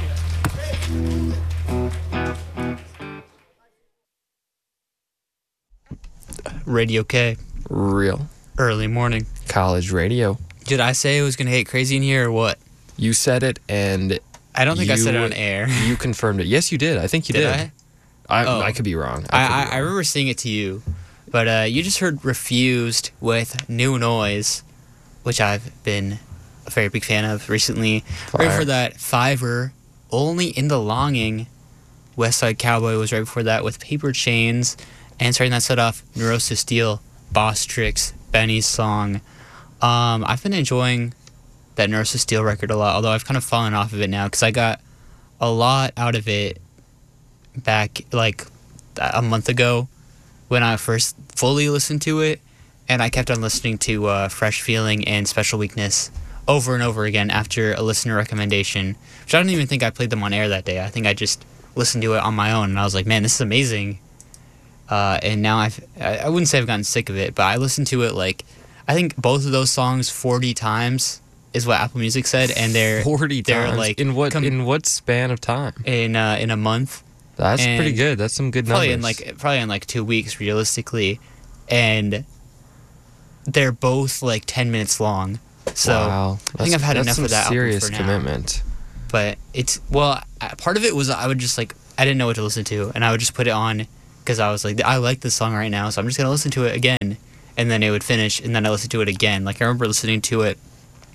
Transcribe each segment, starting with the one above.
Radio K. Real. Early morning. College radio. Did I say it was going to get crazy in here or what? You said it, and I don't think I said it on air. You confirmed it. Yes, you did. I think you did. Did I could be wrong. I remember saying it to you, but you just heard Refused with New Noise, which I've been a very big fan of recently. Right for that, Fiverr, Only in the Longing. West Side Cowboy was right before that with Paper Chains. And starting that set off, Neurosis Steel, Boss Tricks, Benny's Song. I've been enjoying that Neurosis Steel record a lot, although I've kind of fallen off of it now because I got a lot out of it back like a month ago when I first fully listened to it, and I kept on listening to Fresh Feeling and Special Weakness over and over again after a listener recommendation, which I don't even think I played them on air that day. I think I just listened to it on my own, and I was like, man, this is amazing. And now I wouldn't say I've gotten sick of it, but I listened to it like, I think both of those songs 40 times is what Apple Music said, and they're 40 they're times like in what span of time? In a month. That's pretty good. That's some good numbers. Probably in like 2 weeks realistically, and they're both like 10 minutes long. So wow. I think I've had enough of that serious album for commitment. Now. But it's part of it was I would just like I didn't know what to listen to, and I would just put it on because I was like, I like this song right now, so I'm just gonna listen to it again, and then it would finish, and then I listened to it again. Like I remember listening to it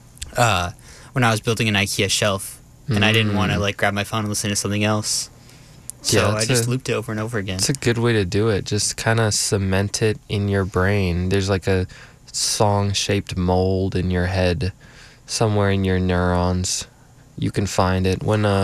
when I was building an IKEA shelf, and I didn't want to like grab my phone and listen to something else. So I just looped it over and over again. It's a good way to do it. Just kind of cement it in your brain. There's like a song-shaped mold in your head, somewhere in your neurons. You can find it.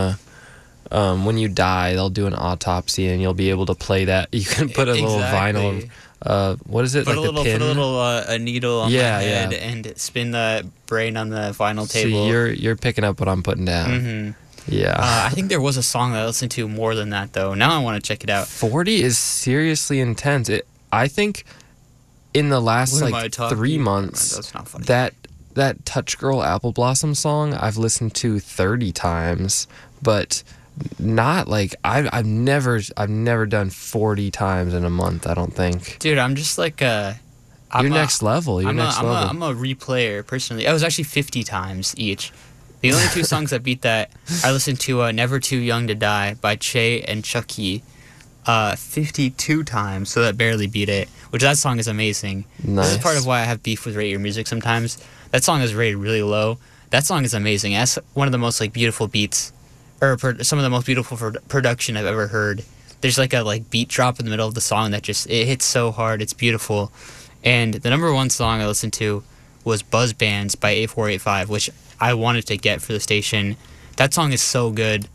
When you die, they'll do an autopsy, and you'll be able to play that. You can put a little vinyl. What is it? Put like a pin? a needle on my head and spin the brain on the vinyl table. So you're picking up what I'm putting down. Mm-hmm. Yeah. I think there was a song that I listened to more than that, though. Now I want to check it out. 40 is seriously intense. I think in the last 3 months, that's not funny. that Touch Girl Apple Blossom song I've listened to 30 times, but not like I've never done 40 times in a month. I don't think. Dude, I'm just like You're next level. I'm a replayer personally. I was actually 50 times each. The only two songs that beat that, I listened to Never Too Young to Die by Che and Chucky 52 times, so that barely beat it, which that song is amazing. Nice. This is part of why I have beef with Rate Your Music sometimes. That song is rated really low. That song is amazing. That's one of the most like beautiful beats, or some of the most beautiful production I've ever heard. There's like a beat drop in the middle of the song that just, it hits so hard. It's beautiful. And the number one song I listened to was Buzz Bands by 8485, which I wanted to get for the station. That song is so good.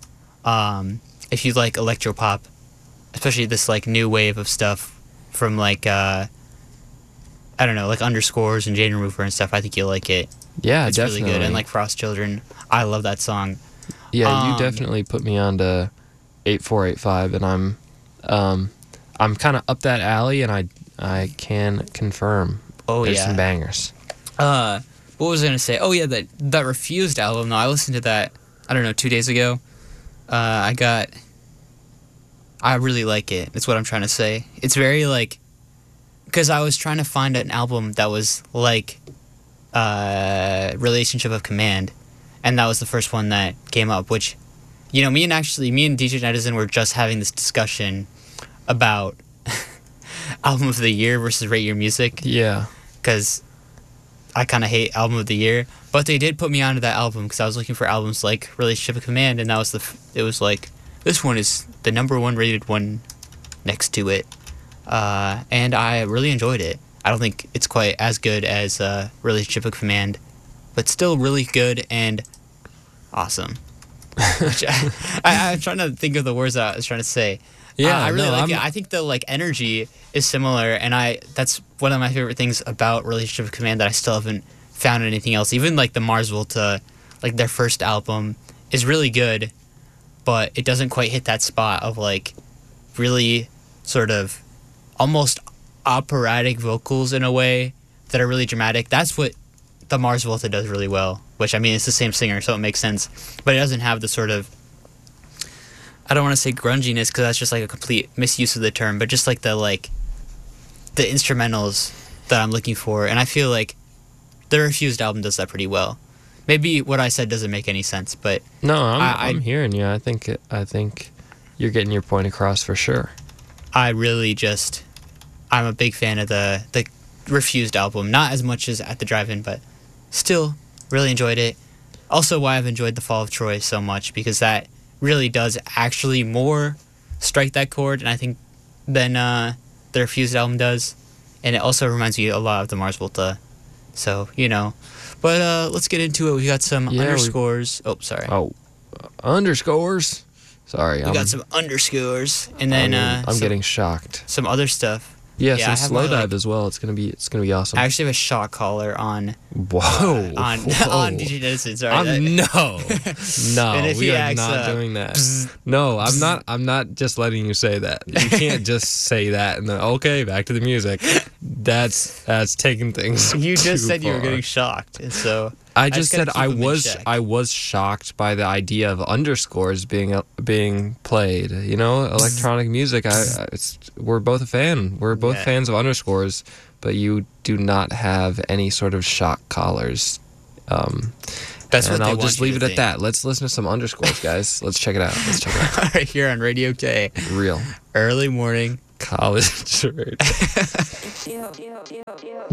If you like electropop, especially this like new wave of stuff from like I don't know, like Underscores and Jane Remover and stuff, I think you'll like it. Yeah, it's definitely. really good. And like Frost Children, I love that song. Yeah, you definitely put me on to 8485, and I'm kind of up that alley, and I can confirm. There's some bangers. What was I gonna say? Oh yeah, that Refused album. No, I listened to that, I don't know, 2 days ago. I really like it. That's what I'm trying to say. It's very like, because I was trying to find an album that was like Relationship of Command, and that was the first one that came up, which, you know, me and DJ Netizen were just having this discussion about album of the year versus Rate Your Music. Yeah. Because I kind of hate album of the year, but they did put me onto that album because I was looking for albums like Relationship of Command, and that was it was like, this one is the number one rated one next to it, and I really enjoyed it. I don't think it's quite as good as Relationship of Command, but still really good and awesome. Which I'm trying to think of the words that I was trying to say. Yeah, I really like it. I think the like energy is similar, and that's one of my favorite things about Relationship of Command that I still haven't found anything else. Even like the Mars Volta, like their first album, is really good, but it doesn't quite hit that spot of like really sort of almost operatic vocals in a way that are really dramatic. That's what the Mars Volta does really well, which I mean, it's the same singer, so it makes sense, but it doesn't have the sort of I don't want to say grunginess because that's just like a complete misuse of the term, but just like the instrumentals that I'm looking for, and I feel like the Refused album does that pretty well. Maybe what I said doesn't make any sense, but no, I'm hearing you. I think you're getting your point across for sure. I'm a big fan of the Refused album, not as much as At the Drive-In, but still really enjoyed it. Also, why I've enjoyed The Fall of Troy so much, because that really does actually more strike that chord, and I think than the Refused album does, and it also reminds me a lot of the Mars Volta. So but let's get into it. We got some underscores. Underscores. Sorry, we got some underscores, and then I'm getting shocked. Some other stuff. Yeah, some slow dive as well. It's gonna be awesome. I actually have a shock collar on. Whoa! On DJ Denison. Sorry. No, we are not doing that. No, I'm not just letting you say that. You can't just say that and then okay, back to the music. That's taking things. You just said far. You were getting shocked, and so I just said I was shocked by the idea of underscores being played. Electronic music. We're both a fan. We're both fans of underscores, but you do not have any sort of shock collars. That's what I'll just leave it at that. Let's listen to some underscores, guys. Let's check it out. All right, here on Radio K. Real early morning college radio.